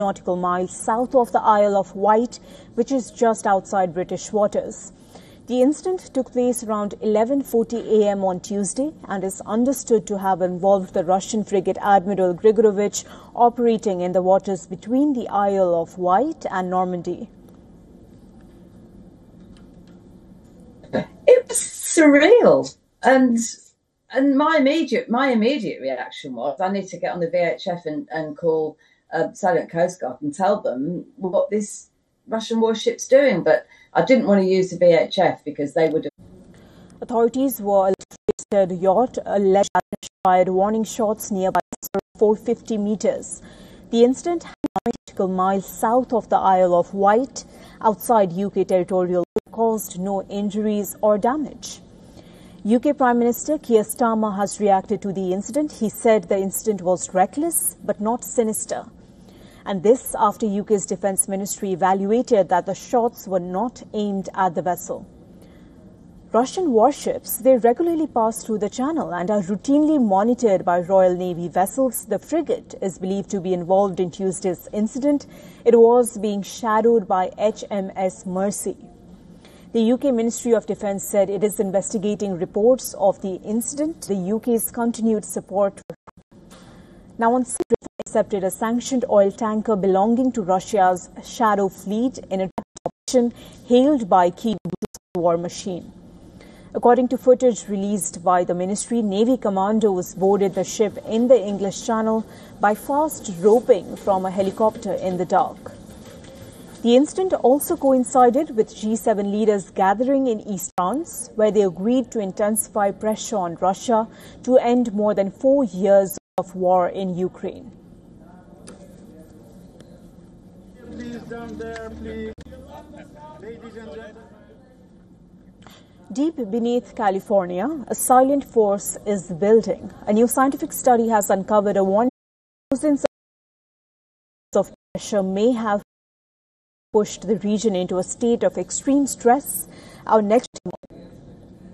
nautical miles south of the Isle of Wight, which is just outside British waters. The incident took place around 11:40 a.m. on Tuesday and is understood to have involved the Russian frigate Admiral Grigorovich operating in the waters between the Isle of Wight and Normandy. It was surreal, and my immediate reaction was, I need to get on the VHF and call Silent Coast Guard and tell them what this Russian warship's doing, but I didn't want to use the VHF because they would have. Authorities were alerted the yacht allegedly fired warning shots nearby 450 meters. The incident happened 90 nautical miles south of the Isle of Wight, outside UK territorial, caused no injuries or damage. UK Prime Minister Keir Starmer has reacted to the incident. He said the incident was reckless but not sinister. And this after UK's Defence Ministry evaluated that the shots were not aimed at the vessel. Russian warships, they regularly pass through the channel and are routinely monitored by Royal Navy vessels. The frigate is believed to be involved in Tuesday's incident. It was being shadowed by HMS Mersey. The UK Ministry of Defence said it is investigating reports of the incident. The UK's continued support. Now on Sunday, accepted a sanctioned oil tanker belonging to Russia's shadow fleet in a operation hailed by key war machine. According to footage released by the ministry, Navy commandos boarded the ship in the English Channel by fast roping from a helicopter in the dark. The incident also coincided with G7 leaders gathering in East France, where they agreed to intensify pressure on Russia to end more than 4 years of war in Ukraine. Please down there, please. Ladies and gentlemen. Deep beneath California, a silent force is building. A new scientific study has uncovered a warning thousands of pressure may have pushed the region into a state of extreme stress. Our next